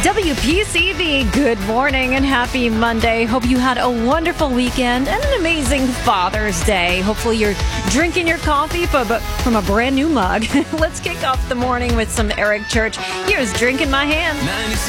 WPCV, good morning and happy Monday. Hope you had a wonderful weekend and an amazing Father's Day. Hopefully you're drinking your coffee but from a brand new mug. Let's kick off the morning with some Eric Church. Here's Drink in My Hand.